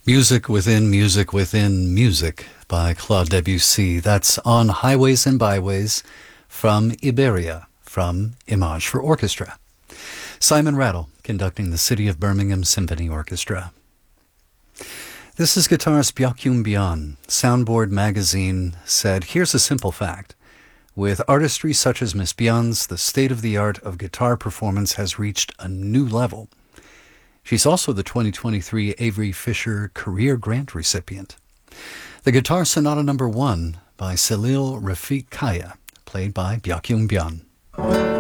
Music within music by Claude Debussy. That's on Highways and Byways from Iberia, from Image for Orchestra. Simon Rattle conducting the City of Birmingham Symphony Orchestra. This is guitarist Byakyung Byon. Soundboard magazine said, "Here's a simple fact. With artistry such as Miss Byon's, the state-of-the-art of guitar performance has reached a new level." She's also the 2023 Avery Fisher Career Grant recipient. The Guitar Sonata No. 1 by Salil Rafiq Kaya, played by Byakyung Byon.